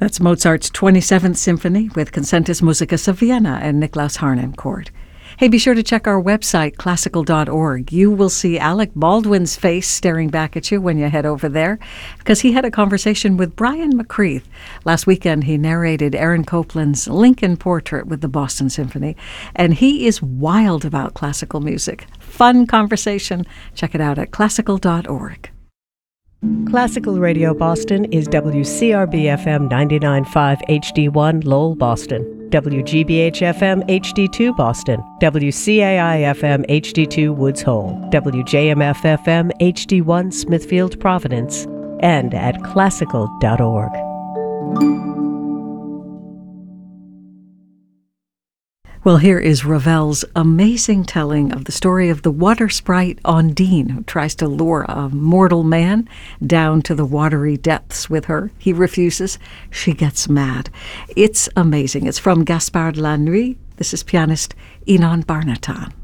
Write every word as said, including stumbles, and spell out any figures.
That's Mozart's twenty-seventh Symphony with Concentus Musicus of Vienna and Niklaus Harnoncourt. Hey, be sure to check our website, classical dot org. You will see Alec Baldwin's face staring back at you when you head over there, because he had a conversation with Brian McCreath. Last weekend, he narrated Aaron Copland's Lincoln Portrait with the Boston Symphony, and he is wild about classical music. Fun conversation. Check it out at classical dot org. Classical Radio Boston is W C R B F M ninety-nine point five H D one Lowell, Boston, W G B H F M H D two Boston, W C A I F M H D two Woods Hole, W J M F F M H D one Smithfield, Providence, and at classical dot org. Well, here is Ravel's amazing telling of the story of the water sprite Ondine, who tries to lure a mortal man down to the watery depths with her. He refuses. She gets mad. It's amazing. It's from Gaspard de la Nuit. This is pianist Ynon Barnatan.